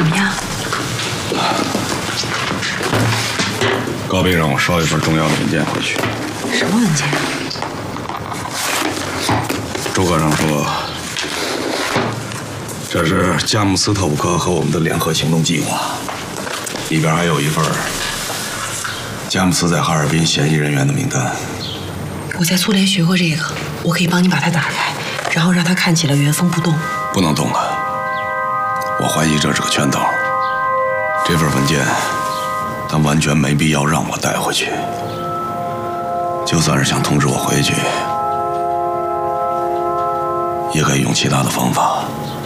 怎么样？ 高斌让我捎一份重要的文件回去。 什么文件啊？ 诸葛上说，这是佳木斯特务科和我们的联合行动计划，里边还有一份佳木斯在哈尔滨嫌疑人员的名单。 我在苏联学过这个，我可以帮你把它打开，然后让它看起来原封不动。 不能动了，我怀疑这是个圈套。这份文件，他完全没必要让我带回去。就算是想通知我回去，也可以用其他的方法。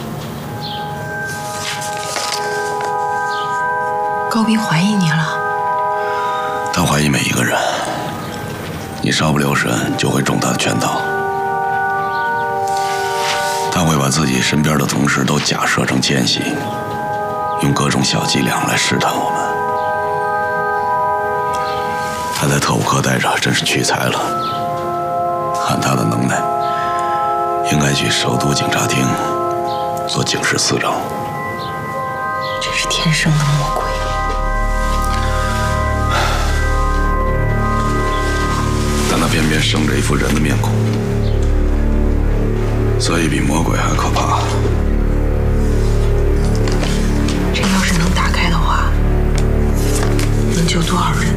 高斌怀疑你了？ 他怀疑每一个人，你稍不留神就会中他的圈套。他会把自己身边的同事都假设成奸细，用各种小伎俩来试探我们。他在特务科待着真是屈才了，按他的能耐，应该去首都警察厅做警视司长。 真是天生的魔鬼。 但他偏偏生着一副人的面孔，所以比魔鬼还可怕。 这要是能打开的话，能救多少人？